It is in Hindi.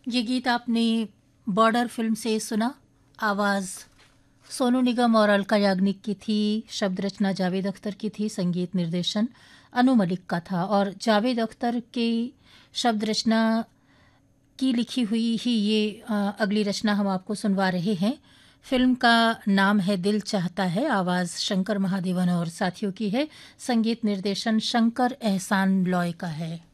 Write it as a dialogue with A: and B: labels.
A: ये गीत आपने बॉर्डर फिल्म से सुना। आवाज़ सोनू निगम और अलका याग्निक की थी, शब्द रचना जावेद अख्तर की थी, संगीत निर्देशन अनु मलिक का था। और जावेद अख्तर की शब्द रचना की लिखी हुई ही ये अगली रचना हम आपको सुनवा रहे हैं। फिल्म का नाम है दिल चाहता है, आवाज़ शंकर महादेवन और साथियों की है, संगीत निर्देशन शंकर एहसान लॉय का है।